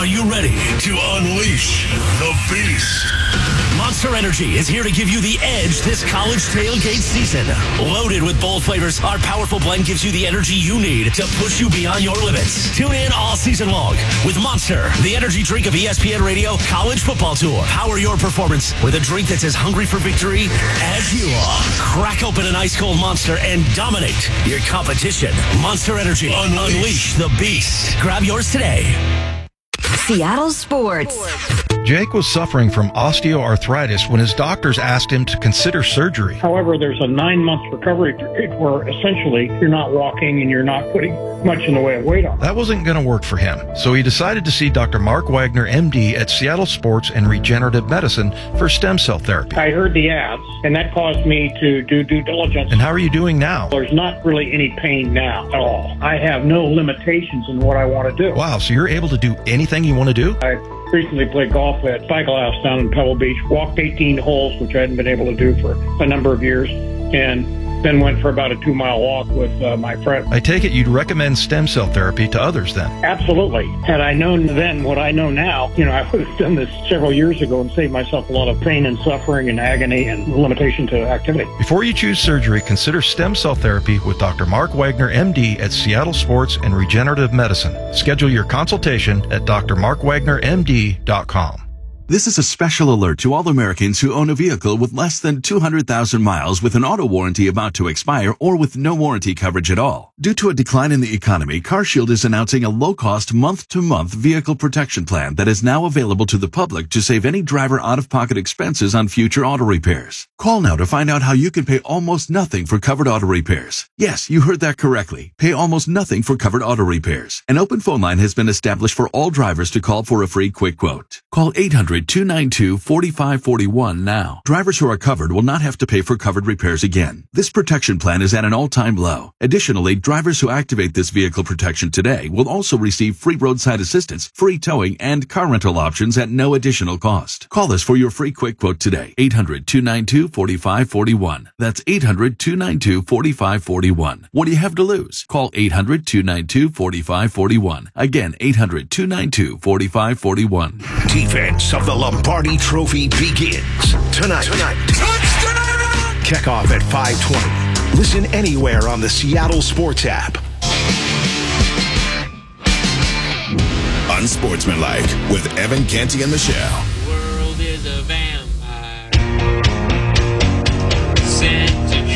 Are you ready to unleash the beast? Monster Energy is here to give you the edge this college tailgate season. Loaded with bold flavors, our powerful blend gives you the energy you need to push you beyond your limits. Tune in all season long with Monster, the energy drink of ESPN Radio College Football Tour. Power your performance with a drink that's as hungry for victory as you are. Crack open an ice-cold Monster and dominate your competition. Monster Energy. Unleash the beast. Grab yours today. Seattle Sports. Jake was suffering from osteoarthritis when his doctors asked him to consider surgery. However, there's a 9-month recovery period where essentially you're not walking and you're not putting much in the way of weight on. That wasn't going to work for him, so he decided to see Dr. Mark Wagner, MD, at Seattle Sports and Regenerative Medicine for stem cell therapy. I heard the ads, and that caused me to do due diligence. And how are you doing now? There's not really any pain now at all. I have no limitations in what I want to do. Wow, so you're able to do anything you want to do? I recently played golf at Cycle House down in Pebble Beach, walked 18 holes, which I hadn't been able to do for a number of years, and then went for about a 2-mile walk with my friend. I take it you'd recommend stem cell therapy to others then? Absolutely. Had I known then what I know now, I would have done this several years ago and saved myself a lot of pain and suffering and agony and limitation to activity. Before you choose surgery, consider stem cell therapy with Dr. Mark Wagner, MD, at Seattle Sports and Regenerative Medicine. Schedule your consultation at drmarkwagnermd.com. This is a special alert to all Americans who own a vehicle with less than 200,000 miles with an auto warranty about to expire or with no warranty coverage at all. Due to a decline in the economy, CarShield is announcing a low-cost month-to-month vehicle protection plan that is now available to the public to save any driver out-of-pocket expenses on future auto repairs. Call now to find out how you can pay almost nothing for covered auto repairs. Yes, you heard that correctly. Pay almost nothing for covered auto repairs. An open phone line has been established for all drivers to call for a free quick quote. Call 800-292-4541 now. Drivers who are covered will not have to pay for covered repairs again. This protection plan is at an all-time low. Additionally, drivers who activate this vehicle protection today will also receive free roadside assistance, free towing, and car rental options at no additional cost. Call us for your free quick quote today. 800-292-4541. That's 800-292-4541. What do you have to lose? Call 800-292-4541. Again, 800-292-4541. Defense of the Lombardi Trophy begins tonight. Touchdown! Kickoff at 5:20. Listen anywhere on the Seattle Sports app. Unsportsmanlike with Evan Canty and Michelle. The world is a vampire. Sent to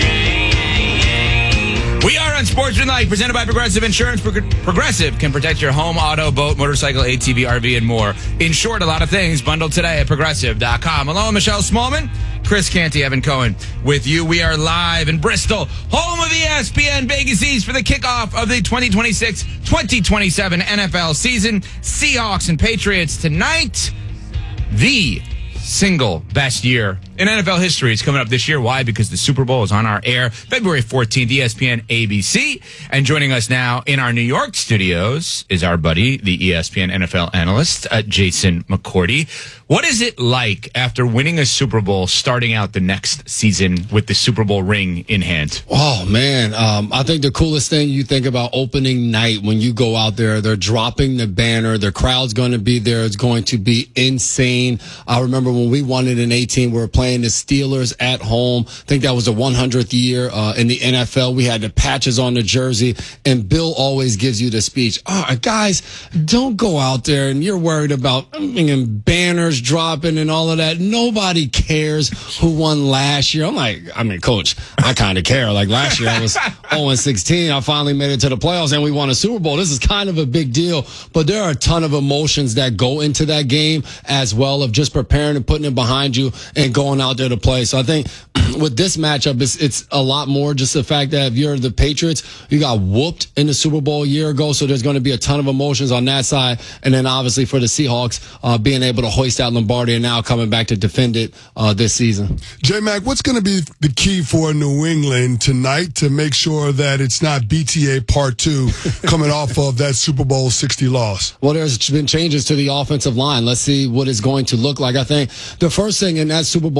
We are Unsportsmanlike, presented by Progressive Insurance. Progressive can protect your home, auto, boat, motorcycle, ATV, RV, and more. In short, a lot of things bundled today at Progressive.com. Hello, Michelle Smallman, Chris Canty, Evan Cohen with you. We are live in Bristol, home of ESPN Vegas East for the kickoff of the 2026-2027 NFL season. Seahawks and Patriots tonight. The single best year in NFL history is coming up this year. Why? Because the Super Bowl is on our air February 14th, ESPN ABC. And joining us now in our New York studios is our buddy, the ESPN NFL analyst, Jason McCourty. What is it like after winning a Super Bowl, starting out the next season with the Super Bowl ring in hand? Oh, man. I think the coolest thing you think about opening night when you go out there, they're dropping the banner. The crowd's going to be there. It's going to be insane. I remember when we won it in 18, we were playing the Steelers at home. I think that was the 100th year in the NFL. We had the patches on the jersey, and Bill always gives you the speech. Guys, don't go out there and you're worried about banners dropping and all of that. Nobody cares who won last year. I'm like, Coach, I kind of care. Like last year I was 0-16. I finally made it to the playoffs and we won a Super Bowl. This is kind of a big deal, but there are a ton of emotions that go into that game as well, of just preparing and putting it behind you and going out there to play. So I think with this matchup, it's a lot more just the fact that if you're the Patriots, you got whooped in the Super Bowl a year ago, so there's going to be a ton of emotions on that side. And then obviously for the Seahawks, being able to hoist out Lombardi and now coming back to defend it this season. J-Mac, what's going to be the key for New England tonight to make sure that it's not BTA Part 2 coming off of that Super Bowl 60 loss? Well, there's been changes to the offensive line. Let's see what it's going to look like. I think the first thing in that Super Bowl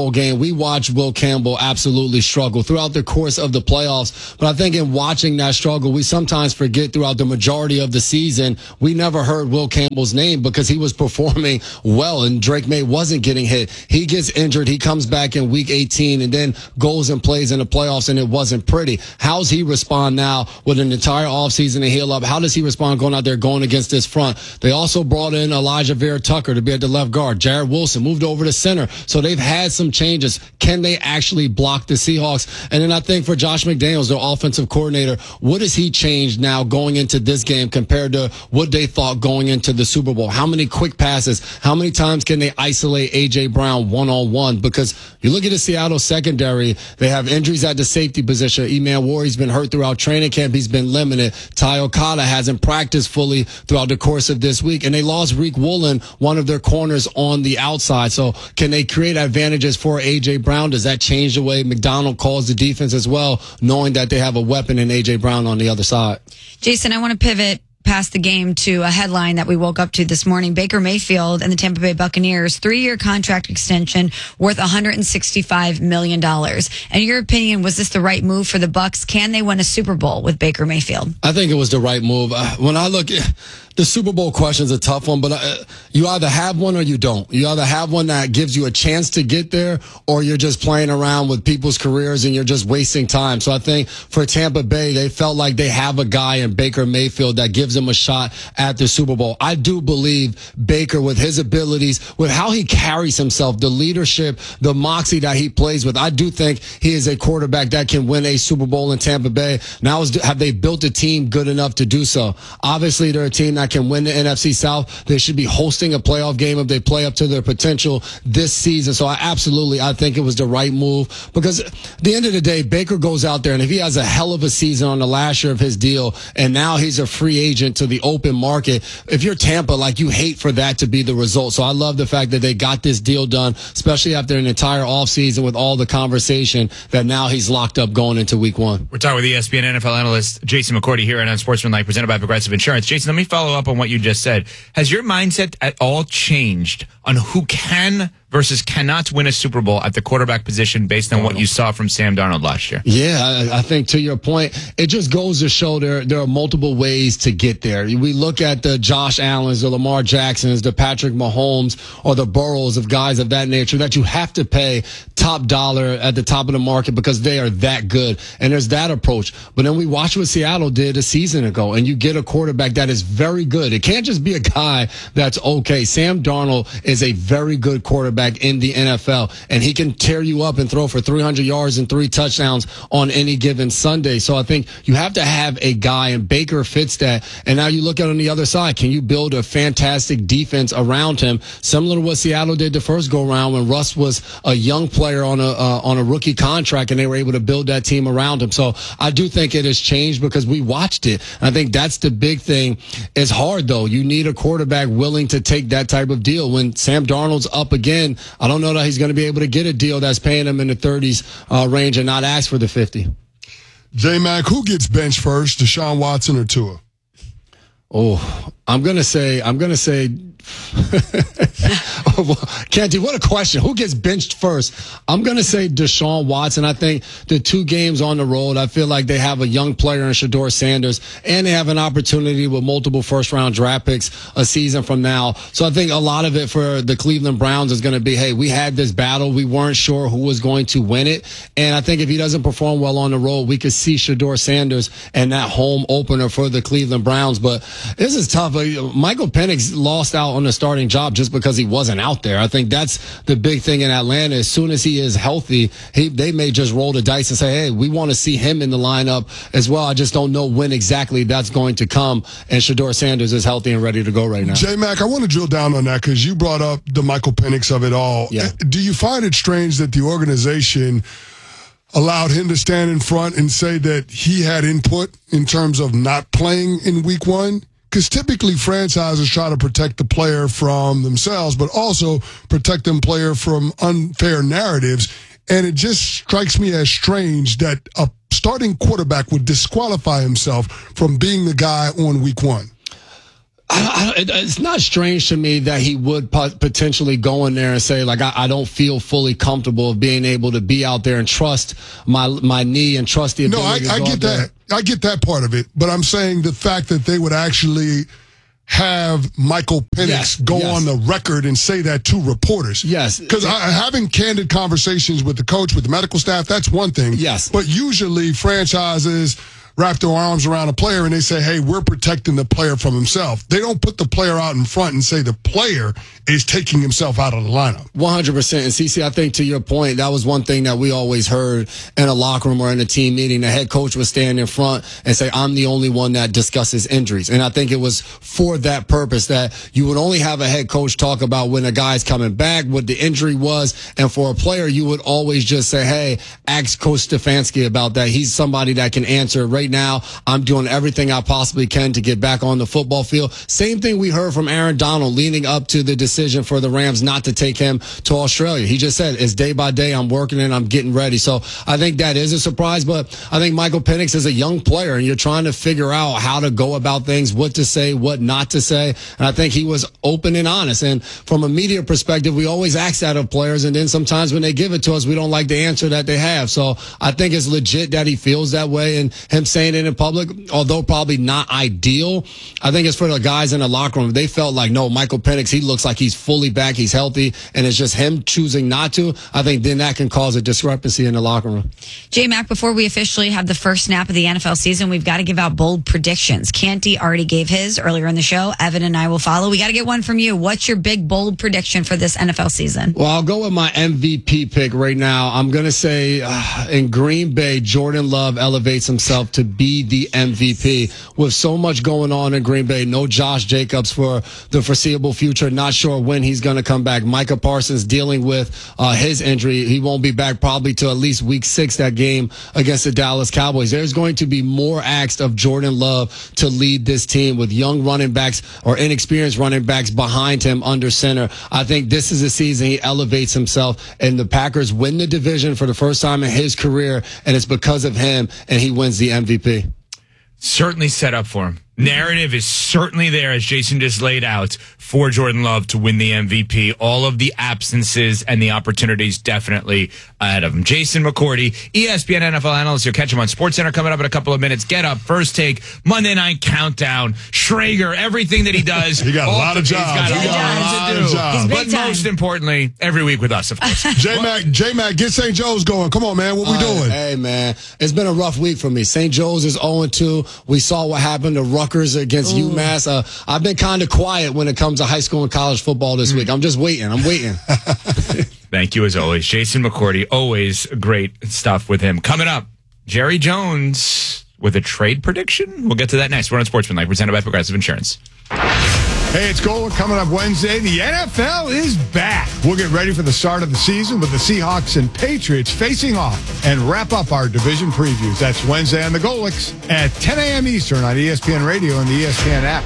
Bowl game, we watched Will Campbell absolutely struggle throughout the course of the playoffs. But I think in watching that struggle, we sometimes forget throughout the majority of the season, we never heard Will Campbell's name because he was performing well and Drake May wasn't getting hit. He gets injured. He comes back in week 18 and then goes and plays in the playoffs, and it wasn't pretty. How's he respond now with an entire offseason to heal up? How does he respond going out there going against this front? They also brought in Elijah Vera-Tucker to be at the left guard. Jared Wilson moved over to center. So they've had some changes. Can they actually block the Seahawks? And then I think for Josh McDaniels, their offensive coordinator, what has he changed now going into this game compared to what they thought going into the Super Bowl? How many quick passes? How many times can they isolate A.J. Brown one-on-one? Because you look at the Seattle secondary, they have injuries at the safety position. Eman Warrior's been hurt throughout training camp. He's been limited. Ty Okada hasn't practiced fully throughout the course of this week. And they lost Reek Woolen, one of their corners on the outside. So can they create advantages for A.J. Brown? Does that change the way McDonald calls the defense as well, knowing that they have a weapon in A.J. Brown on the other side? Jason, I want to pivot past the game to a headline that we woke up to this morning. Baker Mayfield and the Tampa Bay Buccaneers 3-year contract extension worth $165 million. And in your opinion, was this the right move for the Bucs? Can they win a Super Bowl with Baker Mayfield? I think it was the right move. When I look at the Super Bowl question is a tough one, but you either have one or you don't. You either have one that gives you a chance to get there, or you're just playing around with people's careers and you're just wasting time. So I think for Tampa Bay, they felt like they have a guy in Baker Mayfield that gives them a shot at the Super Bowl. I do believe Baker, with his abilities, with how he carries himself, the leadership, the moxie that he plays with, I do think he is a quarterback that can win a Super Bowl in Tampa Bay. Now, have they built a team good enough to do so? Obviously, they're a team that can win the NFC South. They should be hosting a playoff game if they play up to their potential this season. So I think it was the right move, because at the end of the day, Baker goes out there, and if he has a hell of a season on the last year of his deal and now he's a free agent to the open market, if you're Tampa, like, you hate for that to be the result. So I love the fact that they got this deal done, especially after an entire offseason with all the conversation that now he's locked up going into week one. We're talking with ESPN NFL analyst Jason McCourty here on Unsportsmanlike, presented by Progressive Insurance. Jason, let me follow up on what you just said. Has your mindset at all changed on who can versus cannot win a Super Bowl at the quarterback position based on what you saw from Sam Darnold last year? Yeah, I think to your point, it just goes to show there are multiple ways to get there. We look at the Josh Allens, the Lamar Jacksons, the Patrick Mahomes, or the Burrows of guys of that nature that you have to pay top dollar at the top of the market because they are that good. And there's that approach. But then we watch what Seattle did a season ago, and you get a quarterback that is very good. It can't just be a guy that's okay. Sam Darnold is a very good quarterback in the NFL, and he can tear you up and throw for 300 yards and 3 touchdowns on any given Sunday. So I think you have to have a guy, and Baker fits that. And now you look at on the other side, can you build a fantastic defense around him, similar to what Seattle did the first go around when Russ was a young player on a rookie contract, and they were able to build that team around him. So I do think it has changed because we watched it. I think that's the big thing. It's hard, though. You need a quarterback willing to take that type of deal. When Sam Darnold's up again, I don't know that he's going to be able to get a deal that's paying him in the 30s range and not ask for the 50. J-Mac, who gets benched first, Deshaun Watson or Tua? Oh, I'm going to say Canty, what a question. Who gets benched first? I'm going to say Deshaun Watson. I think the 2 games on the road, I feel like they have a young player in Shedeur Sanders, and they have an opportunity with multiple first-round draft picks a season from now. So I think a lot of it for the Cleveland Browns is going to be, hey, we had this battle. We weren't sure who was going to win it. And I think if he doesn't perform well on the road, we could see Shedeur Sanders and that home opener for the Cleveland Browns. But this is tough. Michael Penix lost out on the starting job just because he wasn't out there. I think that's the big thing in Atlanta. As soon as he is healthy, they may just roll the dice and say, hey, we want to see him in the lineup as well. I just don't know when exactly that's going to come. And Shedeur Sanders is healthy and ready to go right now. J-Mac, I want to drill down on that because you brought up the Michael Penix of it all. Yeah. Do you find it strange that the organization allowed him to stand in front and say that he had input in terms of not playing in week 1? Because typically franchises try to protect the player from themselves, but also protect the player from unfair narratives. And it just strikes me as strange that a starting quarterback would disqualify himself from being the guy on week 1. It's not strange to me that he would potentially go in there and say, like, I don't feel fully comfortable of being able to be out there and trust my knee and trust the ability to go I get that. I get that part of it. But I'm saying the fact that they would actually have Michael Penix go on the record and say that to reporters. Yes. Because having candid conversations with the coach, with the medical staff, that's one thing. Yes. But usually franchises wrap their arms around a player and they say, hey, we're protecting the player from himself. They don't put the player out in front and say the player is taking himself out of the lineup. 100%. And CC, I think to your point, that was one thing that we always heard in a locker room or in a team meeting. The head coach would stand in front and say, I'm the only one that discusses injuries. And I think it was for that purpose that you would only have a head coach talk about when a guy's coming back, what the injury was. And for a player, you would always just say, hey, ask Coach Stefanski about that. He's somebody that can answer. Right now, I'm doing everything I possibly can to get back on the football field. Same thing we heard from Aaron Donald leading up to the decision for the Rams not to take him to Australia. He just said, it's day by day. I'm working and I'm getting ready. So I think that is a surprise, but I think Michael Penix is a young player and you're trying to figure out how to go about things, what to say, what not to say. And I think he was open and honest. And from a media perspective, we always ask that of players. And then sometimes when they give it to us, we don't like the answer that they have. So I think it's legit that he feels that way, and him saying it in public, although probably not ideal, I think it's for the guys in the locker room. They felt like, no, Michael Penix, he looks like he's fully back, he's healthy, and it's just him choosing not to. I think then that can cause a discrepancy in the locker room. J-Mac, before we officially have the first snap of the NFL season, we've got to give out bold predictions. Canty already gave his earlier in the show. Evan and I will follow. We got to get one from you. What's your big, bold prediction for this NFL season? Well, I'll go with my MVP pick right now. I'm going to say in Green Bay, Jordan Love elevates himself to be the MVP. With so much going on in Green Bay, no Josh Jacobs for the foreseeable future. Not sure when he's going to come back. Micah Parsons dealing with his injury. He won't be back probably till at least week 6, that game against the Dallas Cowboys. There's going to be more asked of Jordan Love to lead this team with young running backs or inexperienced running backs behind him under center. I think this is a season he elevates himself, and the Packers win the division for the first time in his career, and it's because of him, and he wins the MVP. Certainly set up for him. Narrative is certainly there, as Jason just laid out, for Jordan Love to win the MVP. All of the absences and the opportunities definitely ahead of him. Jason McCourty, ESPN NFL analyst. You'll catch him on SportsCenter coming up in a couple of minutes. Get Up, First Take, Monday Night Countdown, Schrager, everything that he does. He got a lot of jobs. He's got a lot to do. But most importantly, every week with us, of course. J-Mac, get St. Joe's going. Come on, man. What we doing? Hey, man. It's been a rough week for me. St. Joe's is 0-2. We saw what happened to Rutgers against UMass. I've been kind of quiet when it comes to high school and college football this week. I'm just waiting. I'm waiting. Thank you, as always. Jason McCourty, always great stuff with him. Coming up, Jerry Jones with a trade prediction. We'll get to that next. We're on Sportsmanlike, presented by Progressive Insurance. Hey, it's Gold coming up Wednesday. The NFL is back. We'll get ready for the start of the season with the Seahawks and Patriots facing off and wrap up our division previews. That's Wednesday on the Golix at 10 a.m. Eastern on ESPN Radio and the ESPN app.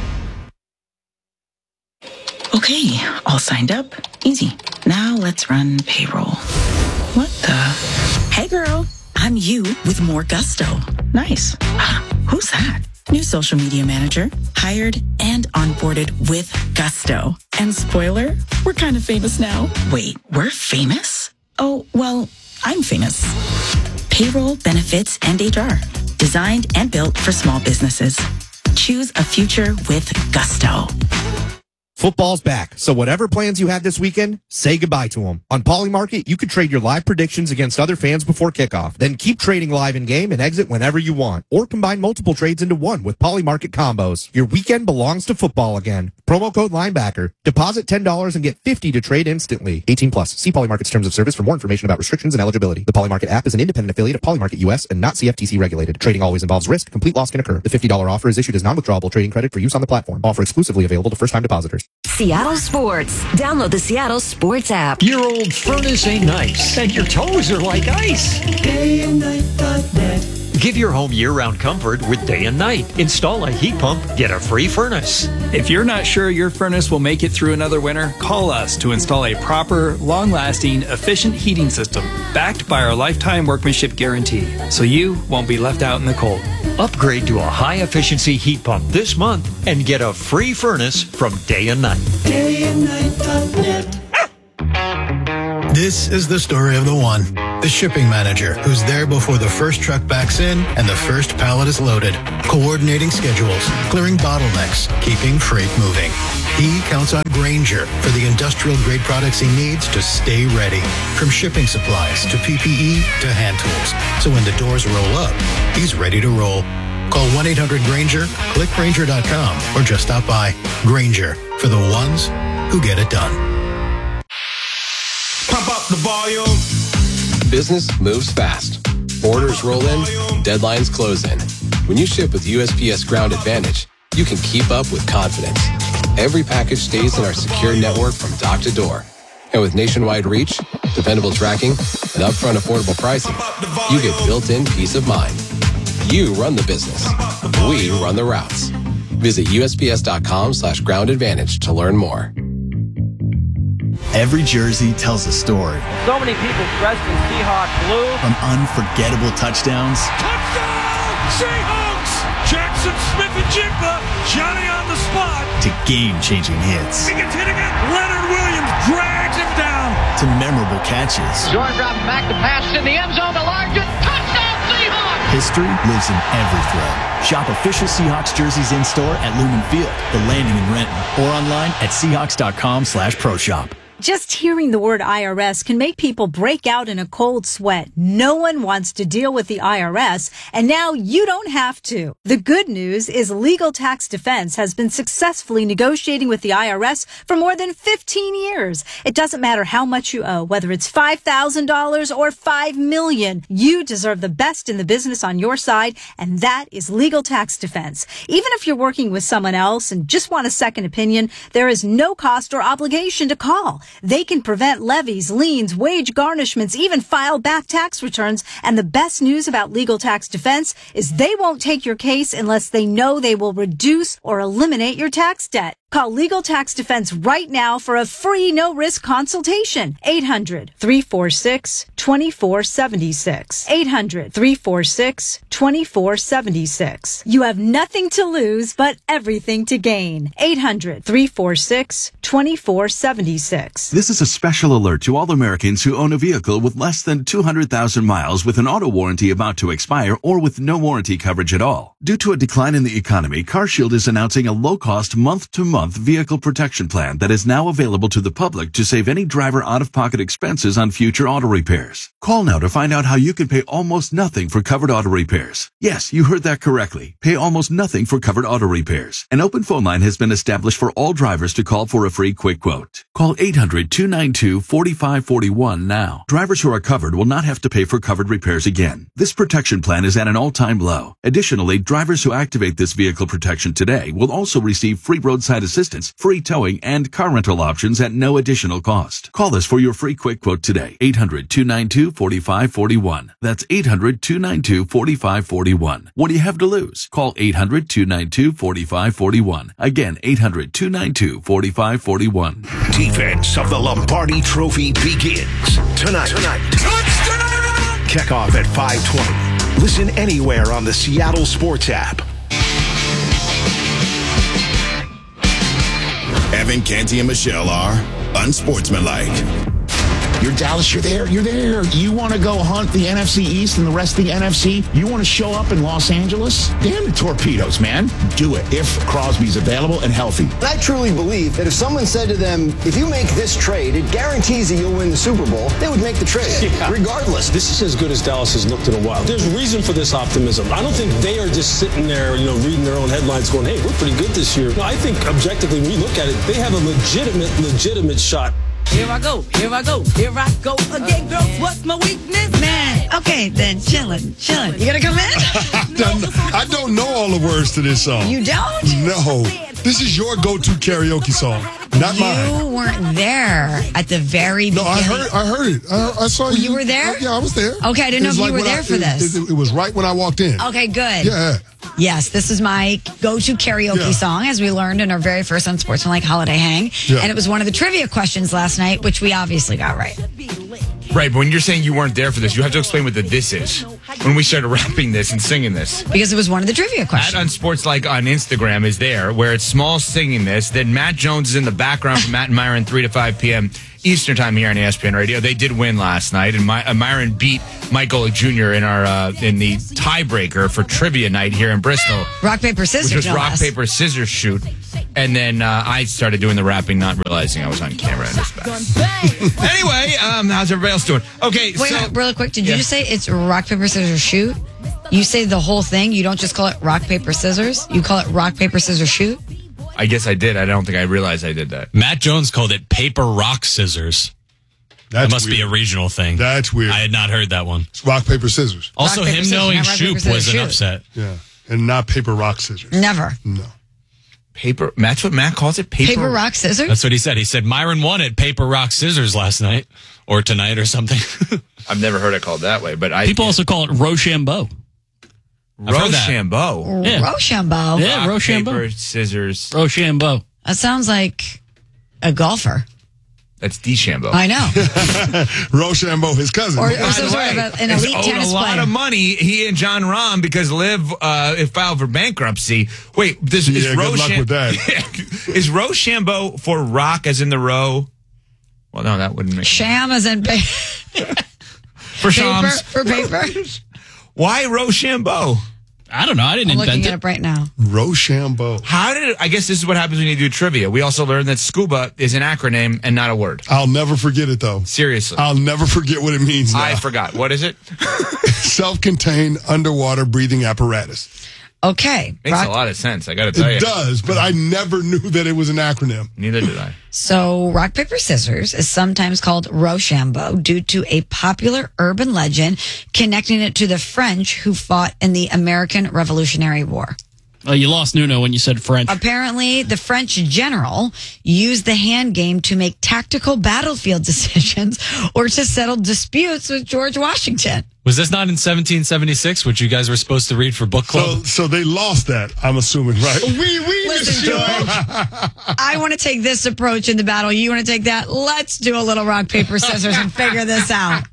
Okay, all signed up. Easy. Now let's run payroll. What the? Hey, girl. I'm you with more gusto. Nice. Who's that? New social media manager, hired and onboarded with gusto. And spoiler, we're kind of famous now. Wait, we're famous? Oh, well, I'm famous. Payroll, benefits, and HR. Designed and built for small businesses. Choose a future with gusto. Football's back, so whatever plans you had this weekend, say goodbye to them. On Polymarket, you can trade your live predictions against other fans before kickoff. Then keep trading live in-game and exit whenever you want. Or combine multiple trades into one with Polymarket combos. Your weekend belongs to football again. Promo code Linebacker. Deposit $10 and get $50 to trade instantly. 18 plus. See Polymarket's terms of service for more information about restrictions and eligibility. The Polymarket app is an independent affiliate of Polymarket US and not CFTC regulated. Trading always involves risk. Complete loss can occur. The $50 offer is issued as non-withdrawable trading credit for use on the platform. Offer exclusively available to first-time depositors. Seattle Sports. Download the Seattle Sports app. Your old furnace ain't nice, and your toes are like ice. DayandNight.net. Give your home year-round comfort with Day and Night. Install a heat pump, get a free furnace. If you're not sure your furnace will make it through another winter, call us to install a proper, long-lasting, efficient heating system backed by our lifetime workmanship guarantee, so you won't be left out in the cold. Upgrade to a high-efficiency heat pump this month and get a free furnace from Day and Night. DayandNight.net. This is the story of the one, the shipping manager, who's there before the first truck backs in and the first pallet is loaded, coordinating schedules, clearing bottlenecks, keeping freight moving. He counts on Grainger for the industrial-grade products he needs to stay ready, from shipping supplies to PPE to hand tools. So when the doors roll up, he's ready to roll. Call 1-800-GRAINGER, click Grainger.com, or just stop by. Grainger, for the ones who get it done. Pump up the volume. Business moves fast. Orders roll in, deadlines close in. When you ship with USPS Ground Advantage, you can keep up with confidence. Every package stays in our secure network from dock to door. And with nationwide reach, dependable tracking, and upfront affordable pricing, you get built-in peace of mind. You run the business. We run the routes. Visit USPS.com/Ground Advantage to learn more. Every jersey tells a story. So many people dressed in Seahawks blue. From unforgettable touchdowns. Touchdown! Seahawks! Jackson Smith-Njigba, Johnny on the spot. To game-changing hits. He gets hitting it. Leonard Williams drags him down. To memorable catches. Jordan dropping back to pass in the end zone to Larkin. Touchdown Seahawks! History lives in every thread. Shop official Seahawks jerseys in-store at Lumen Field, The Landing in Renton, or online at Seahawks.com/ProShop. Just hearing the word IRS can make people break out in a cold sweat. No one wants to deal with the IRS, and now you don't have to. The good news is Legal Tax Defense has been successfully negotiating with the IRS for more than 15 years. It doesn't matter how much you owe, whether it's $5,000 or $5 million. You deserve the best in the business on your side, and that is Legal Tax Defense. Even if you're working with someone else and just want a second opinion, there is no cost or obligation to call. They can prevent levies, liens, wage garnishments, even file back tax returns. And the best news about Legal Tax Defense is they won't take your case unless they know they will reduce or eliminate your tax debt. Call Legal Tax Defense right now for a free no-risk consultation. 800-346-2476. 800-346-2476. You have nothing to lose but everything to gain. 800-346-2476. This is a special alert to all Americans who own a vehicle with less than 200,000 miles with an auto warranty about to expire or with no warranty coverage at all. Due to a decline in the economy, CarShield is announcing a low-cost month-to-month vehicle protection plan that is now available to the public to save any driver out-of-pocket expenses on future auto repairs. Call now to find out how you can pay almost nothing for covered auto repairs. Yes, you heard that correctly. Pay almost nothing for covered auto repairs. An open phone line has been established for all drivers to call for a free quick quote. Call 800-292-4541 now. Drivers who are covered will not have to pay for covered repairs again. This protection plan is at an all-time low. Additionally, drivers who activate this vehicle protection today will also receive free roadside assistance, free towing, and car rental options at no additional cost. Call us for your free quick quote today. 800-292-4541. That's 800-292-4541. What do you have to lose? Call 800-292-4541. Again, 800-292-4541. Defense of the Lombardi Trophy begins tonight. Touchdown! Kickoff at 5:20. Listen anywhere on the Seattle Sports app. Evan, Canty, and Michelle are unsportsmanlike. You're Dallas, you're there. You want to go hunt the NFC East and the rest of the NFC? You want to show up in Los Angeles? Damn the Torpedoes, man. Do it if Crosby's available and healthy. I truly believe that if someone said to them, if you make this trade, it guarantees that you'll win the Super Bowl, they would make the trade, regardless. This is as good as Dallas has looked in a while. There's reason for this optimism. I don't think they are just sitting there, reading their own headlines going, hey, we're pretty good this year. No, I think objectively, when you look at it, they have a legitimate shot. Here I go again, girls. What's my weakness? Man, okay, then chillin'. You gonna come in? I don't know all the words to this song. You don't? No. This is your go-to karaoke song, not mine. You weren't there at the very beginning. No, I heard it. I saw you. You were there? Yeah, I was there. Okay, I didn't know if you were there for this. It was right when I walked in. Okay, good. Yeah. Yes, this is my go-to karaoke song, as we learned in our very first Unsportsmanlike Holiday Hang. Yeah. And it was one of the trivia questions last night, which we obviously got right. Right, but when you're saying you weren't there for this, you have to explain what the this is. when we started rapping this and singing this. Because it was one of the trivia questions. At Unsportslike on Instagram is there, where it's Small singing this. Then Matt Jones is in the background for Matt and Myron, 3 to 5 p.m. Eastern time here on ESPN Radio. They did win last night, and Myron beat Mike Golick Jr. in the tiebreaker for trivia night here in Bristol. Rock, paper, scissors. Which was rock, paper, scissors shoot. And then I started doing the rapping, not realizing I was on camera in this mess. Anyway, how's everybody else doing? Okay, wait, really quick. Did you just say it's rock, paper, scissors, shoot? You say the whole thing? You don't just call it rock, paper, scissors? You call it rock, paper, scissors, shoot? I guess I did. I don't think I realized I did that. Matt Jones called it paper, rock, scissors. That must be a regional thing. That's weird. I had not heard that one. It's rock, paper, scissors. Also, rock, paper, him scissors, knowing Shoop was an upset. Yeah. And not paper, rock, scissors. Never. No. Paper. That's what Matt calls it? Paper, rock, scissors? That's what he said. He said Myron won at paper, rock, scissors last night. Or tonight or something. I've never heard it called that way. But people also call it Rochambeau. Rochambeau. Yeah. Rochambeau. Yeah, Rock, Rochambeau. paper, scissors. Rochambeau. That sounds like a golfer. That's DeChambeau. I know. Rochambeau, his cousin. Or some sort of an elite tennis a lot player. of money, he and John Rahm, because Liv filed for bankruptcy. Wait, is good luck with that. Is Rochambeau for rock as in the row? Well, no, that wouldn't make sense. Sham as in for Shams. For paper. Why Rochambeau? I don't know. I didn't I'm invent looking it. it up right now. Rochambeau. I guess this is what happens when you do trivia. We also learned that scuba is an acronym and not a word. I'll never forget it, though. Seriously. I'll never forget what it means now. I forgot. What is it? Self-contained underwater breathing apparatus. Okay. Makes a lot of sense, I got to tell you. It does, but I never knew that it was an acronym. Neither did I. So, rock, paper, scissors is sometimes called Rochambeau due to a popular urban legend connecting it to the French who fought in the American Revolutionary War. You lost Nuno when you said French. Apparently, the French general used the hand game to make tactical battlefield decisions or to settle disputes with George Washington. Was this not in 1776, which you guys were supposed to read for book club? So they lost that, I'm assuming, right? Listen, George, I want to take this approach in the battle. You want to take that? Let's do a little rock, paper, scissors and figure this out.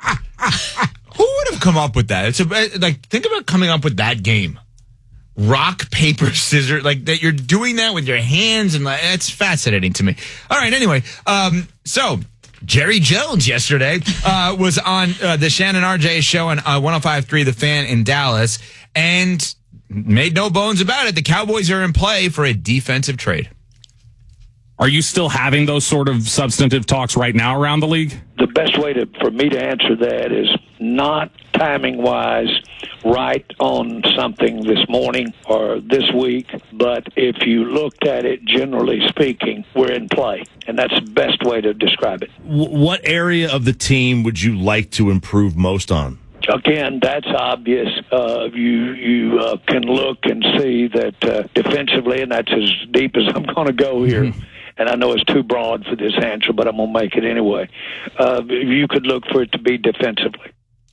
Who would have come up with that? Think about coming up with that game. Rock, paper, scissors, like that. You're doing that with your hands, and it's fascinating to me. All right, anyway, so Jerry Jones yesterday was on the Shannon RJ show on 105.3 The Fan in Dallas, and made no bones about it. The Cowboys are in play for a defensive trade. Are you still having those sort of substantive talks right now around the league? The best way for me to answer that is not timing-wise right on something this morning or this week, but if you looked at it, generally speaking, we're in play, and that's the best way to describe it. What area of the team would you like to improve most on? Again, that's obvious. You can look and see that defensively, and that's as deep as I'm going to go here. Mm-hmm. And I know it's too broad for this answer, but I'm going to make it anyway. You could look for it to be defensively.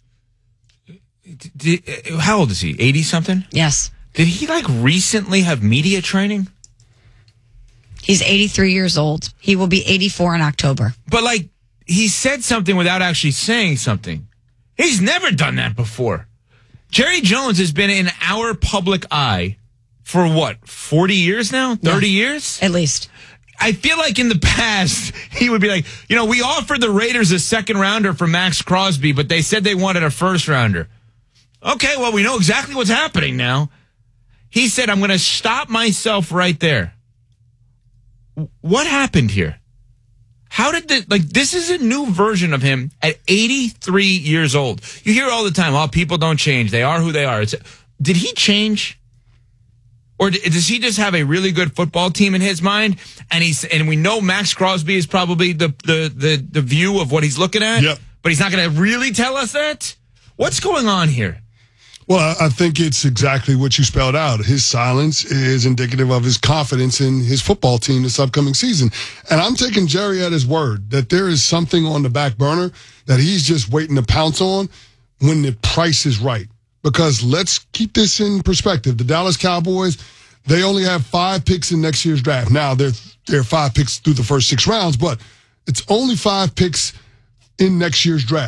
How old is he? 80-something? Yes. Did he, recently have media training? He's 83 years old. He will be 84 in October. But, he said something without actually saying something. He's never done that before. Jerry Jones has been in our public eye for, 40 years now? 30 years? At least. I feel like in the past, he would be like, we offered the Raiders a second rounder for Max Crosby, but they said they wanted a first rounder. Okay, well, we know exactly what's happening now. He said, I'm going to stop myself right there. What happened here? How did this is a new version of him at 83 years old. You hear all the time, people don't change. They are who they are. Did he change? Or does he just have a really good football team in his mind? And we know Max Crosby is probably the view of what he's looking at. Yep. But he's not going to really tell us that? What's going on here? Well, I think it's exactly what you spelled out. His silence is indicative of his confidence in his football team this upcoming season. And I'm taking Jerry at his word that there is something on the back burner that he's just waiting to pounce on when the price is right. Because let's keep this in perspective. The Dallas Cowboys, they only have 5 picks in next year's draft. Now, there are 5 picks through the first 6 rounds, but it's only 5 picks in next year's draft.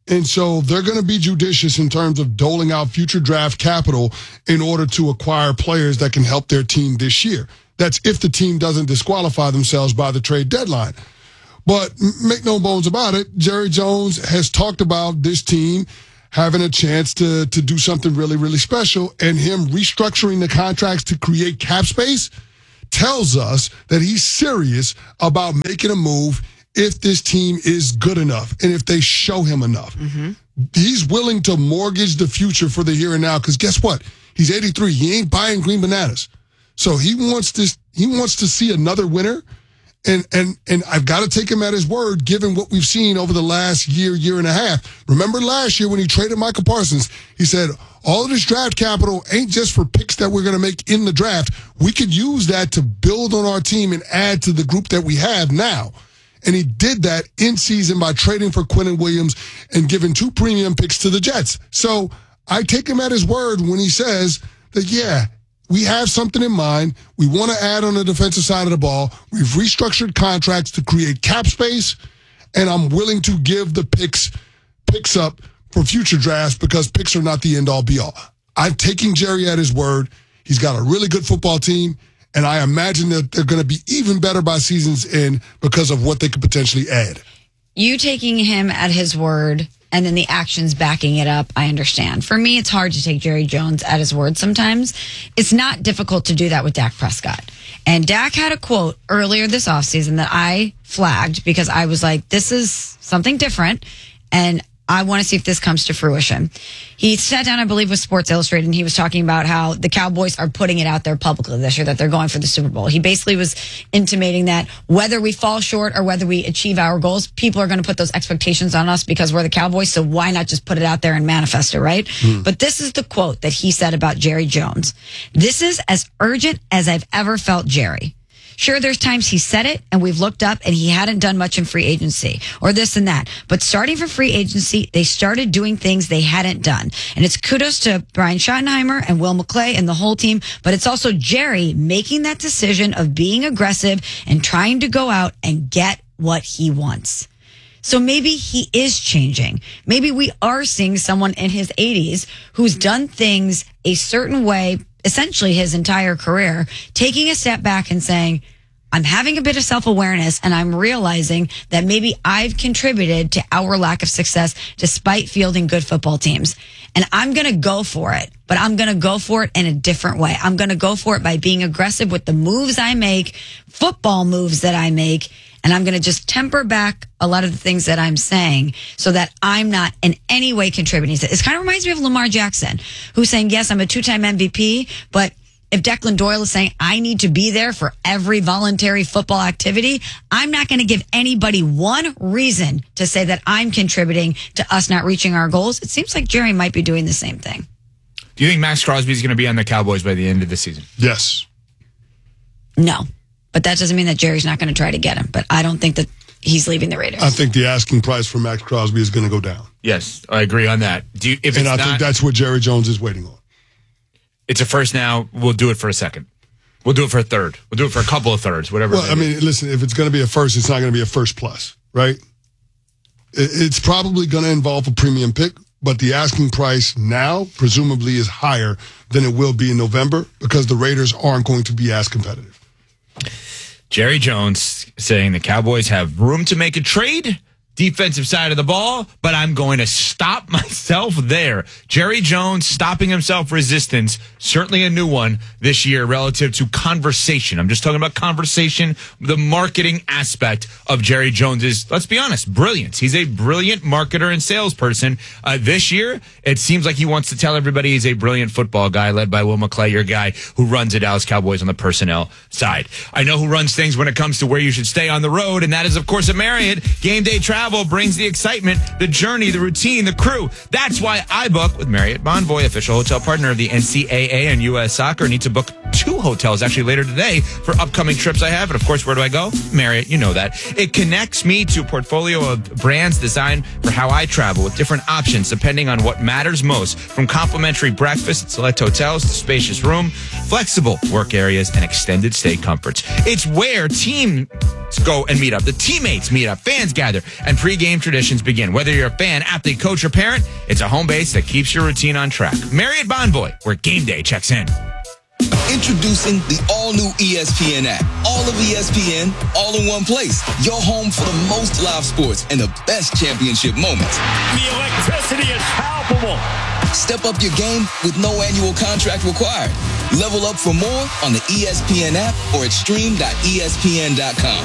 And so they're going to be judicious in terms of doling out future draft capital in order to acquire players that can help their team this year. That's if the team doesn't disqualify themselves by the trade deadline. But make no bones about it, Jerry Jones has talked about this team having a chance to do something really, really special, and him restructuring the contracts to create cap space tells us that he's serious about making a move if this team is good enough and if they show him enough. He's willing to mortgage the future for the here and now, because guess what? He's 83. He ain't buying green bananas. So he wants to see another winner. And I've got to take him at his word, given what we've seen over the last year and a half. Remember last year when he traded Michael Parsons, he said, all of this draft capital ain't just for picks that we're going to make in the draft. We could use that to build on our team and add to the group that we have now. And he did that in season by trading for Quinnen Williams and giving 2 premium picks to the Jets. So I take him at his word when he says that, yeah, we have something in mind. We want to add on the defensive side of the ball. We've restructured contracts to create cap space, and I'm willing to give the picks up for future drafts because picks are not the end-all, be-all. I'm taking Jerry at his word. He's got a really good football team, and I imagine that they're going to be even better by season's end because of what they could potentially add. You taking him at his word and then the actions backing it up, I understand. For me, it's hard to take Jerry Jones at his word sometimes. It's not difficult to do that with Dak Prescott. And Dak had a quote earlier this offseason that I flagged because I was like, this is something different, and I want to see if this comes to fruition. He sat down, I believe, with Sports Illustrated, and he was talking about how the Cowboys are putting it out there publicly this year that they're going for the Super Bowl. He basically was intimating that whether we fall short or whether we achieve our goals, people are going to put those expectations on us because we're the Cowboys, so why not just put it out there and manifest it, right? But this is the quote that he said about Jerry Jones. This is as urgent as I've ever felt Jerry. Sure, there's times he said it and we've looked up and he hadn't done much in free agency or this and that. But starting from free agency, they started doing things they hadn't done. And it's kudos to Brian Schottenheimer and Will McClay and the whole team. But it's also Jerry making that decision of being aggressive and trying to go out and get what he wants. So maybe he is changing. Maybe we are seeing someone in his 80s who's done things a certain way essentially his entire career, taking a step back and saying, I'm having a bit of self-awareness and I'm realizing that maybe I've contributed to our lack of success despite fielding good football teams. And I'm going to go for it, but I'm going to go for it in a different way. I'm going to go for it by being aggressive with the moves I make, football moves that I make, and I'm going to just temper back a lot of the things that I'm saying so that I'm not in any way contributing to it. It kind of reminds me of Lamar Jackson, who's saying, yes, I'm a 2-time MVP, but if Declan Doyle is saying I need to be there for every voluntary football activity, I'm not going to give anybody one reason to say that I'm contributing to us not reaching our goals. It seems like Jerry might be doing the same thing. Do you think Max Crosby is going to be on the Cowboys by the end of the season? Yes. No. But that doesn't mean that Jerry's not going to try to get him. But I don't think that he's leaving the Raiders. I think the asking price for Max Crosby is going to go down. Yes, I agree on that. I think that's what Jerry Jones is waiting on. It's a first now. We'll do it for a second. We'll do it for a third. We'll do it for a couple of thirds, whatever. Well, I mean, listen, if it's going to be a first, it's not going to be a first plus, right? It's probably going to involve a premium pick, but the asking price now presumably is higher than it will be in November because the Raiders aren't going to be as competitive. Jerry Jones saying the Cowboys have room to make a trade, defensive side of the ball, but I'm going to stop myself there. Jerry Jones stopping himself resistance, certainly a new one this year relative to conversation. I'm just talking about conversation, the marketing aspect of Jerry Jones is, let's be honest, brilliance. He's a brilliant marketer and salesperson. This year, it seems like he wants to tell everybody he's a brilliant football guy led by Will McClay, your guy who runs the Dallas Cowboys on the personnel side. I know who runs things when it comes to where you should stay on the road, and that is, of course, at Marriott. Game day travel brings the excitement, the journey, the routine, the crew. That's why I book with Marriott Bonvoy, official hotel partner of the NCAA and U.S. Soccer. Need to book 2 hotels actually later today for upcoming trips I have. And of course, where do I go? Marriott, you know that. It connects me to a portfolio of brands designed for how I travel with different options depending on what matters most. From complimentary breakfast at select hotels to spacious room, flexible work areas, and extended stay comforts. It's where teams go and meet up. The teammates meet up, fans gather, and pregame traditions begin. Whether you're a fan, athlete, coach, or parent, it's a home base that keeps your routine on track. Marriott Bonvoy, where game day checks in. Introducing the all-new ESPN app. All of ESPN, all in one place. Your home for the most live sports and the best championship moments. The electricity is palpable. Step up your game with no annual contract required. Level up for more on the ESPN app or at stream.espn.com.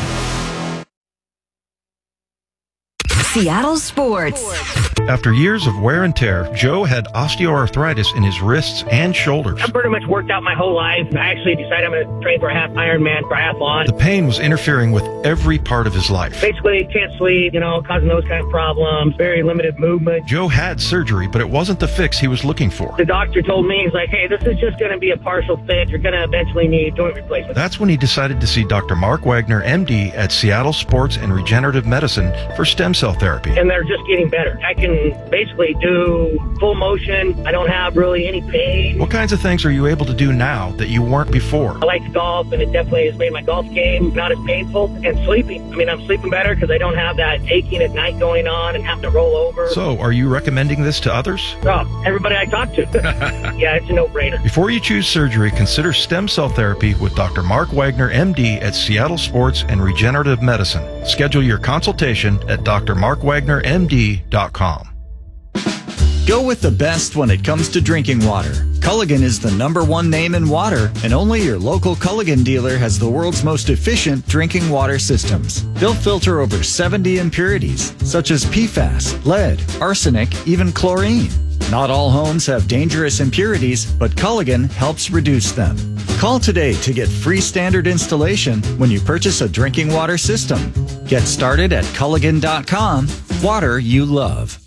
Seattle Sports. After years of wear and tear, Joe had osteoarthritis in his wrists and shoulders. I've pretty much worked out my whole life. I actually decided I'm going to train for a half Ironman triathlon. The pain was interfering with every part of his life. Basically, can't sleep, causing those kind of problems, very limited movement. Joe had surgery, but it wasn't the fix he was looking for. The doctor told me, he's like, hey, this is just going to be a partial fix. You're going to eventually need joint replacement. That's when he decided to see Dr. Mark Wagner, MD, at Seattle Sports and Regenerative Medicine for stem cell therapy. And they're just getting better. I can basically do full motion. I don't have really any pain. What kinds of things are you able to do now that you weren't before? I like to golf, and it definitely has made my golf game not as painful. And sleeping. I'm sleeping better because I don't have that aching at night going on and having to roll over. So, are you recommending this to others? Oh, everybody I talk to. Yeah, it's a no-brainer. Before you choose surgery, consider stem cell therapy with Dr. Mark Wagner, MD, at Seattle Sports and Regenerative Medicine. Schedule your consultation at drmarkwagnermd.com. Go with the best when it comes to drinking water. Culligan is the #1 name in water, and only your local Culligan dealer has the world's most efficient drinking water systems. They'll filter over 70 impurities, such as PFAS, lead, arsenic, even chlorine. Not all homes have dangerous impurities, but Culligan helps reduce them. Call today to get free standard installation when you purchase a drinking water system. Get started at Culligan.com. Water you love.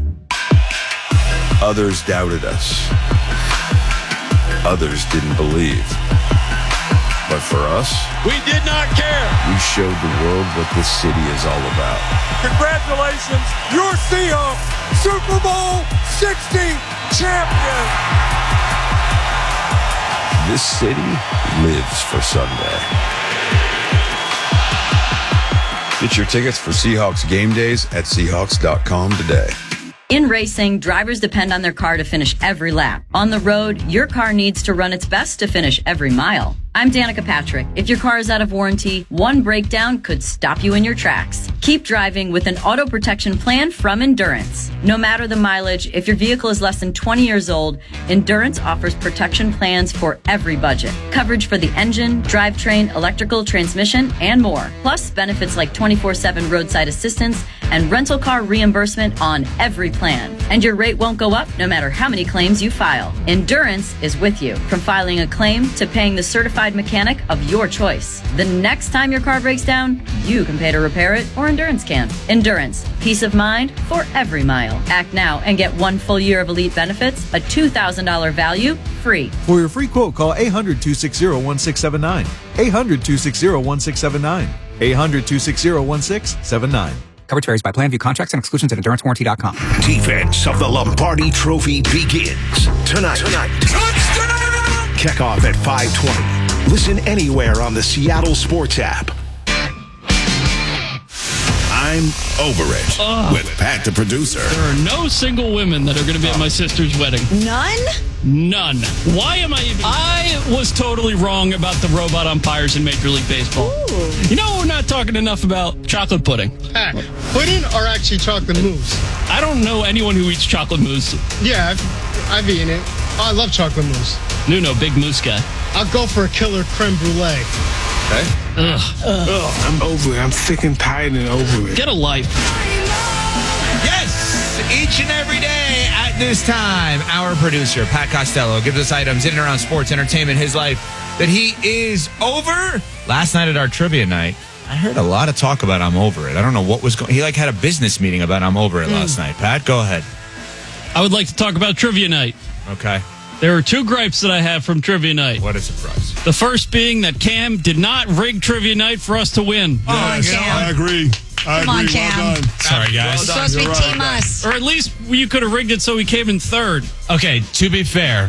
Others doubted us. Others didn't believe. But for us, we did not care. We showed the world what this city is all about. Congratulations, your Seahawks, Super Bowl 60 champion. This city lives for Sunday. Get your tickets for Seahawks game days at Seahawks.com today. In racing, drivers depend on their car to finish every lap. On the road, your car needs to run its best to finish every mile. I'm Danica Patrick. If your car is out of warranty, one breakdown could stop you in your tracks. Keep driving with an auto protection plan from Endurance. No matter the mileage, if your vehicle is less than 20 years old, Endurance offers protection plans for every budget. Coverage for the engine, drivetrain, electrical, transmission, and more. Plus benefits like 24/7 roadside assistance and rental car reimbursement on every plan. And your rate won't go up no matter how many claims you file. Endurance is with you, from filing a claim to paying the certified mechanic of your choice. The next time your car breaks down, you can pay to repair it, or Endurance can. Endurance, peace of mind for every mile. Act now and get 1 full year of elite benefits, a $2,000 value, free. For your free quote, call 800-260-1679. 800-260-1679. 800-260-1679. Coverage varies by plan. View contracts and exclusions at EnduranceWarranty.com. Defense of the Lombardi Trophy begins tonight. Touchdown! Kickoff at 5:20. Listen anywhere on the Seattle Sports app. I'm Over It with Pat the producer. There are no single women that are going to be at my sister's wedding. None? None. Why am I even... I was totally wrong about the robot umpires in Major League Baseball. Ooh. You know, we're not talking enough about chocolate pudding. Pudding or actually chocolate mousse? I don't know anyone who eats chocolate mousse. Yeah, I've eaten it. I love chocolate mousse. Nuno, big mousse guy. I'll go for a killer creme brulee. Okay. Ugh. I'm over it. I'm sick and tired and over it. Get a life. Yes! Each and every day at this time, our producer, Pat Costello, gives us items in and around sports, entertainment, his life, that he is over. Last night at our trivia night, I heard a lot of talk about I'm over it. I don't know what was going on. He had a business meeting about I'm over it last night. Pat, go ahead. I would like to talk about trivia night. Okay. There are two gripes that I have from Trivia Night. What a surprise. The first being that Cam did not rig Trivia Night for us to win. I agree. Come on, Cam. Well done. Sorry, guys. It's supposed to be Team Us. Or at least you could have rigged it so we came in third. Okay, to be fair,